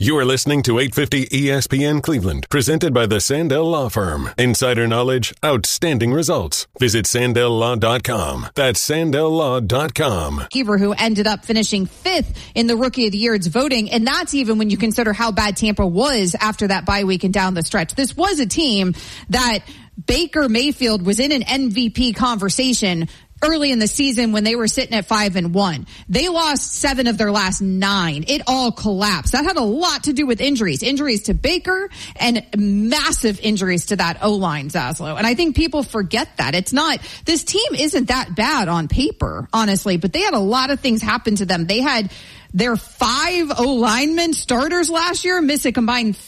You are listening to 850 ESPN Cleveland, presented by the Sandell Law Firm. Insider knowledge, outstanding results. Visit SandellLaw.com. That's SandellLaw.com. Keeper, who ended up finishing 5th in the Rookie of the Year's voting, and that's even when you consider how bad Tampa was after that bye week and down the stretch. This was a team that Baker Mayfield was in an MVP conversation early in the season when they were sitting at 5-1. They lost 7 of their last 9. It all collapsed. That had a lot to do with injuries to Baker and massive injuries to that O-line, Zaslow. And I think people forget that. This team isn't that bad on paper, honestly, but they had a lot of things happen to them. They had their 5 O-linemen starters last year miss a combined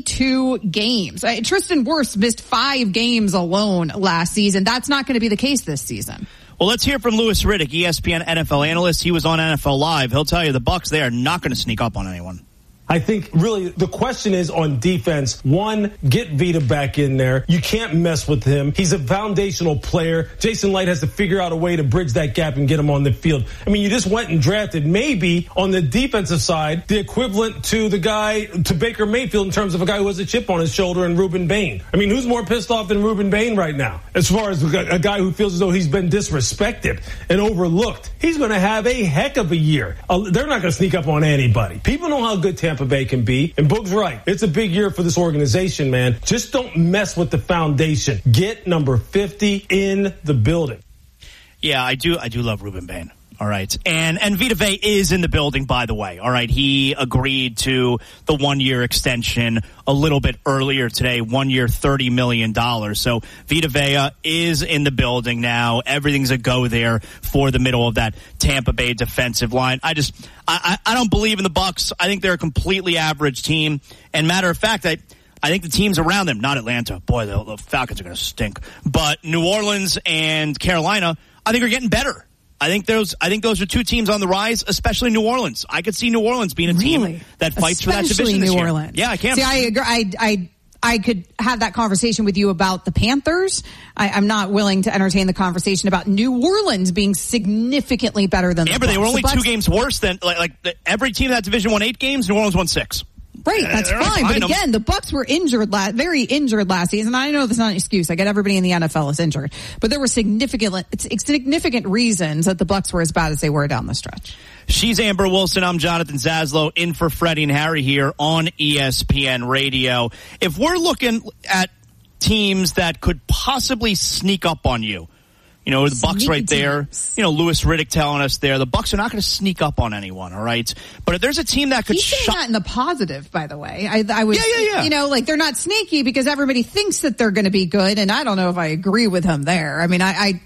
32 games. Tristan Wirfs missed 5 games alone last season. That's not going to be the case this season. Well, let's hear from Louis Riddick, ESPN NFL analyst. He was on NFL Live. He'll tell you the Bucs, they are not going to sneak up on anyone. I think really the question is on defense. One, get Vita back in there. You can't mess with him. He's a foundational player. Jason Light has to figure out a way to bridge that gap and get him on the field. I mean, you just went and drafted maybe on the defensive side the equivalent to Baker Mayfield in terms of a guy who has a chip on his shoulder and Ruben Bain. I mean, who's more pissed off than Ruben Bain right now? As far as a guy who feels as though he's been disrespected and overlooked. He's going to have a heck of a year. They're not going to sneak up on anybody. People know how good Tampa Bay can be. And Boog's right. It's a big year for this organization, man. Just don't mess with the foundation. Get number 50 in the building. Yeah, I do love Ruben Bain. All right. And Vita Vea is in the building, by the way. All right. He agreed to the 1-year extension a little bit earlier today, 1 year, $30 million. So Vita Vea is in the building now. Everything's a go there for the middle of that Tampa Bay defensive line. I don't believe in the Bucs. I think they're a completely average team. And matter of fact, I think the teams around them, not Atlanta. Boy, the Falcons are going to stink. But New Orleans and Carolina, I think are getting better. I think those are 2 teams on the rise, especially New Orleans. I could see New Orleans being a team that fights for that division this year. New Orleans. Yeah, I can. See, I agree. I could have that conversation with you about the Panthers. I'm not willing to entertain the conversation about New Orleans being significantly better than the Bucs. But they were only 2 games worse than like every team in that division won 8 games. New Orleans won 6. Right, that's fine. But again, the Bucs were very injured last season. I know that's not an excuse. I get everybody in the NFL is injured. But there were significant reasons that the Bucs were as bad as they were down the stretch. She's Amber Wilson. I'm Jonathan Zaslow, in for Freddie and Harry here on ESPN Radio. If we're looking at teams that could possibly sneak up on you, the Bucs right there. Louis Riddick telling us there, the Bucs are not going to sneak up on anyone, all right? But if there's a team that could... He's saying that in the positive, by the way. I was, yeah. They're not sneaky because everybody thinks that they're going to be good, and I don't know if I agree with him there. I mean,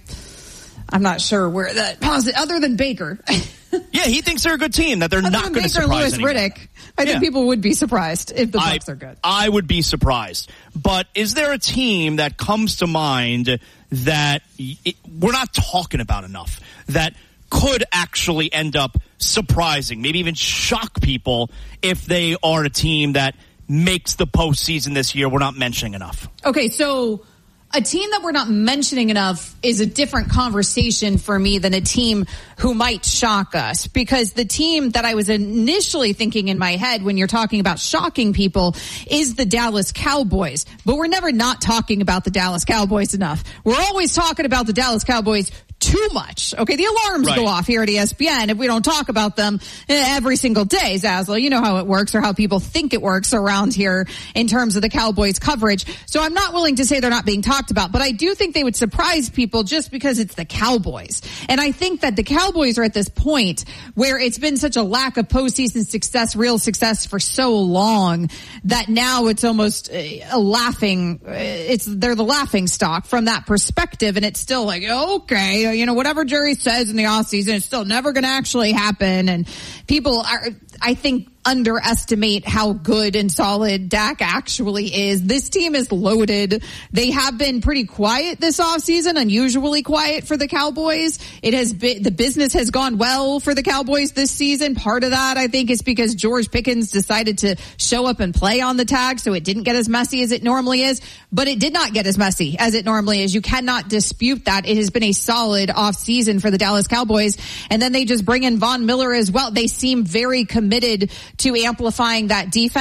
I'm not sure where that positive, other than Baker. Yeah, he thinks they're a good team, that they're not going to surprise anyone. Louis Riddick, I think people would be surprised if the Bucs are good. I would be surprised. But is there a team that comes to mind that we're not talking about enough, that could actually end up surprising, maybe even shock people if they are a team that makes the postseason this year we're not mentioning enough? Okay, so a team that we're not mentioning enough is a different conversation for me than a team who might shock us, because the team that I was initially thinking in my head when you're talking about shocking people is the Dallas Cowboys. But we're never not talking about the Dallas Cowboys enough. We're always talking about the Dallas Cowboys too much. Okay, the alarms go off here at ESPN if we don't talk about them every single day, Zaslow. You know how it works, or how people think it works around here in terms of the Cowboys coverage. So I'm not willing to say they're not being talked about, but I do think they would surprise people just because it's the Cowboys. And I think that the Cowboys are at this point where it's been such a lack of postseason success, real success for so long, that now it's almost they're the laughing stock from that perspective. And it's still like, okay, whatever Jerry says in the offseason, it's still never going to actually happen. And people are, I think, underestimate how good and solid Dak actually is. This team is loaded. They have been pretty quiet this offseason, unusually quiet for the Cowboys. It has been, the business has gone well for the Cowboys this season. Part of that, I think, is because George Pickens decided to show up and play on the tag, so it didn't get as messy as it normally is. But it did not get as messy as it normally is. You cannot dispute that. It has been a solid offseason for the Dallas Cowboys. And then they just bring in Von Miller as well. They seem very committed to amplifying that defense.